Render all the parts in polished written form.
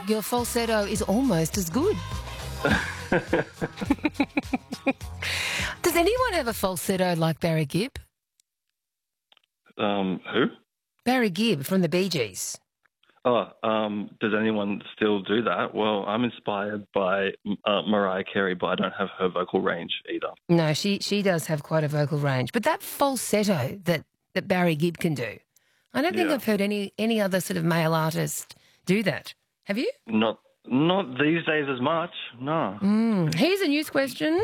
your falsetto is almost as good. Does anyone have a falsetto like Barry Gibb? Who? Barry Gibb from the Bee Gees. Does anyone still do that? Well, I'm inspired by Mariah Carey, but I don't have her vocal range either. No, she does have quite a vocal range. But that falsetto that Barry Gibb can do, I don't think I've heard any other sort of male artist do that. Have you? Not these days as much, no. Here's a news question.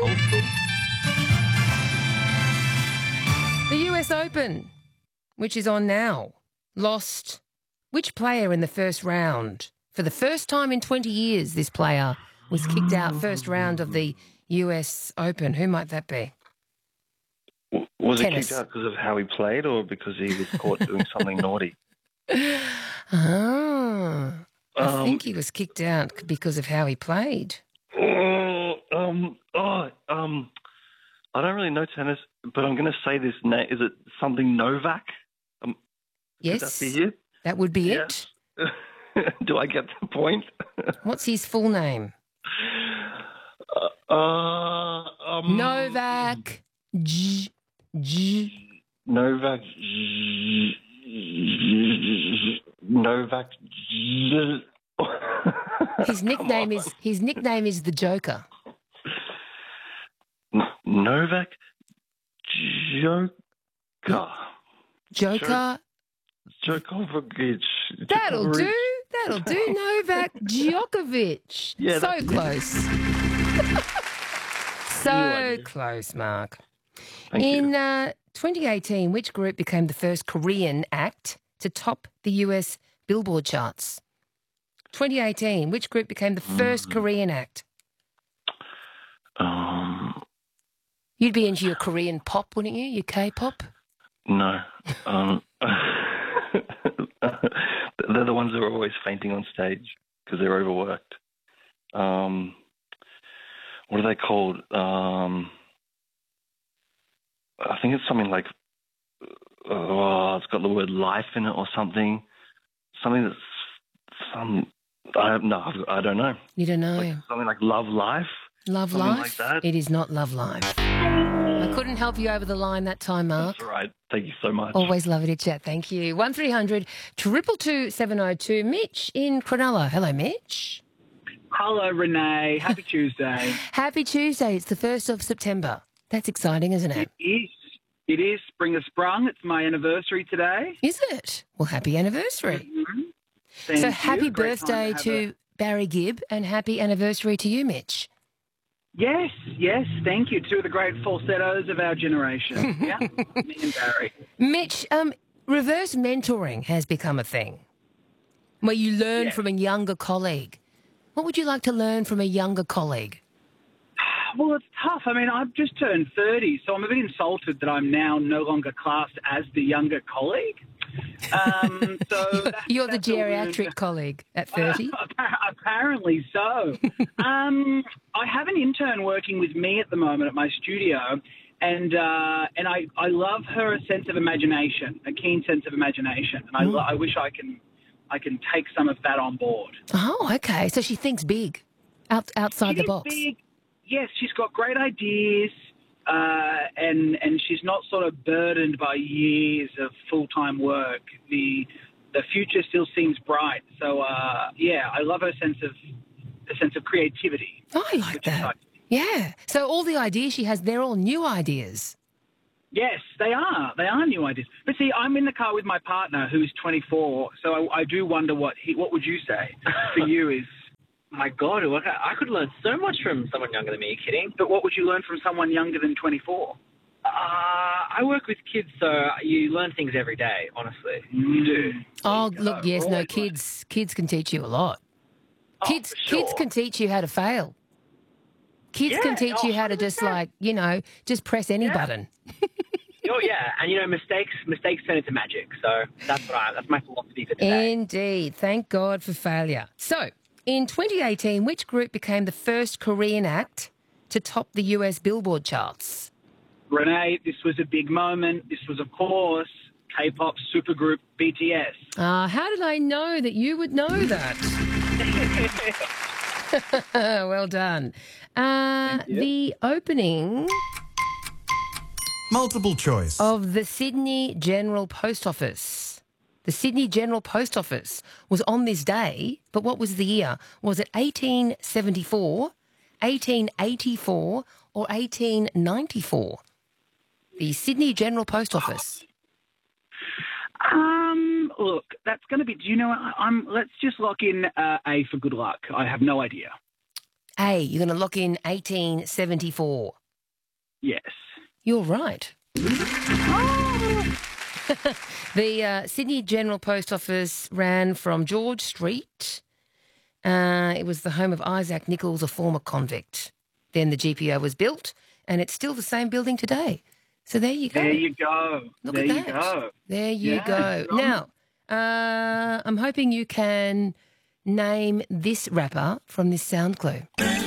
The US Open, which is on now, lost which player in the first round? For the first time in 20 years, this player was kicked out first round of the US Open. Who might that be? Was Tennis. he kicked out because of how he played or because he was caught doing something naughty? I think he was kicked out because of how he played. I don't really know tennis, but I'm going to say this name. Is it something Novak? Yes. Could that be it? That would be Yes. it. Do I get the point? What's his full name? Novak. Novak. Novak. His nickname is the Joker. Novak Joker. Joker. Djokovic. That'll do. Novak Djokovic. Yeah, so close. So close, Mark. Thank you. In 2018, which group became the first Korean act to top the US Billboard charts? 2018, which group became the first Korean act? You'd be into your Korean pop, wouldn't you? Your K-pop? No. They're the ones that are always fainting on stage because they're overworked. What are they called? I think it's something like, it's got the word life in it or something. Something that's I don't know. You don't know. Like something like Love Life? Love something Life? like that. It is not Love Life. I couldn't help you over the line that time, Mark. That's all right. Thank you so much. Always lovely to chat. Thank you. 1300 222 702. Mitch in Cronulla. Hello, Mitch. Hello, Renee. Happy Tuesday. Happy Tuesday. It's the 1st of September. That's exciting, isn't it? It is. It is. Spring has sprung. It's my anniversary today. Is it? Well, happy anniversary. Mm-hmm. So Thank happy you. Great birthday time to Barry Gibb and happy anniversary to you, Mitch. Yes. Thank you. Two of the great falsettos of our generation. Yeah, me and Barry. Mitch, reverse mentoring has become a thing where you learn from a younger colleague. What would you like to learn from a younger colleague? Well, it's tough. I mean, I've just turned 30, so I'm a bit insulted that I'm now no longer classed as the younger colleague. You're the geriatric colleague at 30? Apparently so. I have an intern working with me at the moment at my studio, and I love her sense of imagination, a keen sense of imagination, and I wish I can take some of that on board. Oh, okay. So she thinks big, outside the box. Big. Yes, she's got great ideas, and she's not sort of burdened by years of full-time work. The future still seems bright. So I love her sense of creativity. Oh, I like that. Yeah. So all the ideas she has, they're all new ideas. Yes, they are. They are new ideas. But see, I'm in the car with my partner who's 24, so I do wonder what would you say for you is... My God, I could learn so much from someone younger than me. Are you kidding? But what would you learn from someone younger than 24? I work with kids, so you learn things every day, honestly. You do. Oh, look, yes, no, kids can teach you a lot. Kids can teach you how to fail. Kids can teach you how to just just press any button. Oh, yeah, and, mistakes turn into magic, so that's my philosophy for today. Indeed. Thank God for failure. So... in 2018, which group became the first Korean act to top the US Billboard charts? Renee, this was a big moment. This was, of course, K-pop supergroup BTS. How did I know that you would know that? Well done. you. The opening Multiple choice. of the Sydney General Post Office. The Sydney General Post Office was on this day, but what was the year? Was it 1874, 1884, or 1894? The Sydney General Post Office. Look, that's going to be. Do you know? Let's just lock in A for good luck. I have no idea. A, you're going to lock in 1874. Yes. You're right. The Sydney General Post Office ran from George Street. It was the home of Isaac Nichols, a former convict. Then the GPO was built, and it's still the same building today. So there you go. There you go. Look there at you that. go. There you Yeah, go. good on Now, I'm hoping you can name this rapper from this sound clue.